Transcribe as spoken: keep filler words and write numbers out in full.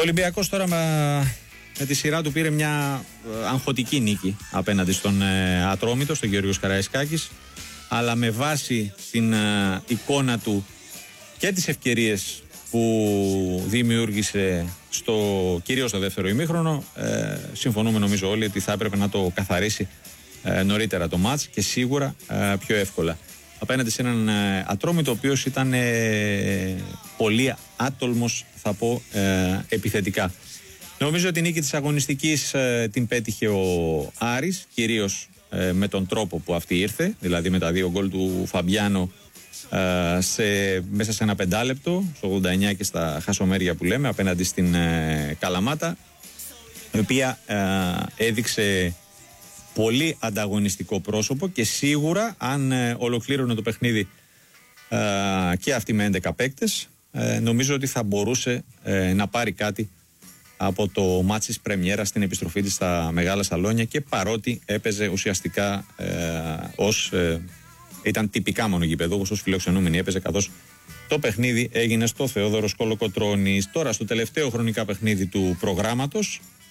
Ολυμπιακός τώρα με, με τη σειρά του πήρε μια ε, αγχωτική νίκη απέναντι στον ε, Ατρόμητο, στον Γεώργιος Καραϊσκάκης, αλλά με βάση την ε, εικόνα του και τις ευκαιρίες που δημιούργησε στο, κυρίως στο δεύτερο ημίχρονο, ε, συμφωνούμε νομίζω όλοι ότι θα έπρεπε να το καθαρίσει ε, νωρίτερα το μάτς και σίγουρα ε, πιο εύκολα απέναντι σε έναν ε, Ατρόμητο ο οποίος ήταν ε, πολύ άτολμος, θα πω, ε, επιθετικά. Νομίζω ότι η νίκη της αγωνιστικής ε, την πέτυχε ο Άρης, κυρίως ε, με τον τρόπο που αυτή ήρθε, δηλαδή με τα δύο γκολ του Φαμπιάνο ε, σε, μέσα σε ένα πεντάλεπτο, στο ογδόντα εννιά και στα χασομέρια που λέμε, απέναντι στην ε, Καλαμάτα, η οποία ε, έδειξε πολύ ανταγωνιστικό πρόσωπο και σίγουρα αν ε, ολοκλήρωνε το παιχνίδι ε, και αυτή με έντεκα παίκτες, ε, νομίζω ότι θα μπορούσε ε, να πάρει κάτι από το μάτς της πρεμιέρα στην επιστροφή της στα Μεγάλα Σαλόνια, και παρότι έπαιζε ουσιαστικά ε, ως ε, ήταν τυπικά μονογηπεδούχος, ως φιλοξενούμενη έπαιζε, καθώς το παιχνίδι έγινε στο Θεόδωρος Κολοκοτρώνης. Τώρα στο τελευταίο χρονικά παιχνίδι του προγράμματος